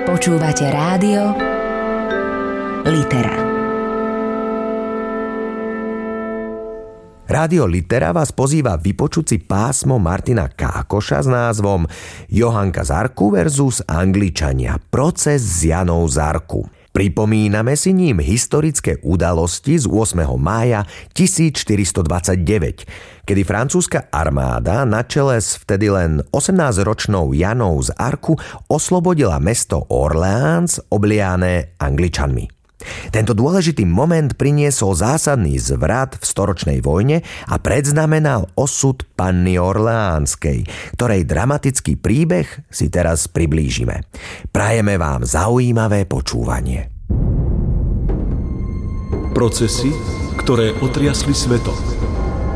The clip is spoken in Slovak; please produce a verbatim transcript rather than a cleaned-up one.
Počúvate rádio Litera. Rádio Litera vás pozýva vypočuť si pásmo Martina Kákoša s názvom Johanka z Arku versus Angličania. Proces s Janou z Arku. Pripomíname si ním historické udalosti z ôsmeho mája tisícštyristodvadsaťdeväť, kedy francúzska armáda na čele s vtedy len osemnásťročnou Janou z Arku oslobodila mesto Orléans obliané Angličanmi. Tento dôležitý moment priniesol zásadný zvrat v storočnej vojne a predznamenal osud panny Orleánskej, ktorej dramatický príbeh si teraz priblížime. Prajeme vám zaujímavé počúvanie. Procesy, ktoré otriasli svetom.